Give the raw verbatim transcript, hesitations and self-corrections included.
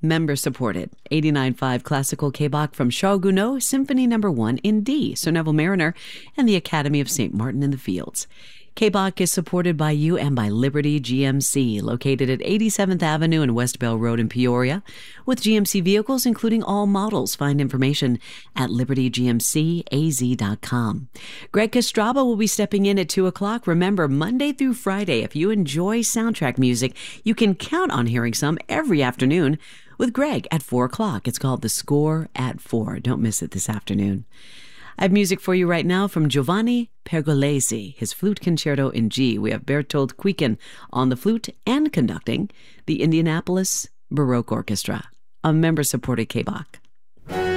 Member-supported, eighty-nine point five classical K-Bach from Charles Gounod, Symphony Number one in D, Sir Neville Mariner, and the Academy of Saint Martin in the Fields. K-Bach is supported by you and by Liberty G M C, located at eighty-seventh Avenue and West Bell Road in Peoria. With G M C vehicles, including all models, find information at liberty g m c a z dot com. Greg Kostraba will be stepping in at two o'clock. Remember, Monday through Friday, if you enjoy soundtrack music, you can count on hearing some every afternoon with Greg at four o'clock. It's called The Score at four. Don't miss it this afternoon. I have music for you right now from Giovanni Pergolesi, his flute concerto in G. We have Bertold Kuyken on the flute and conducting the Indianapolis Baroque Orchestra, a member-supported K-Bach.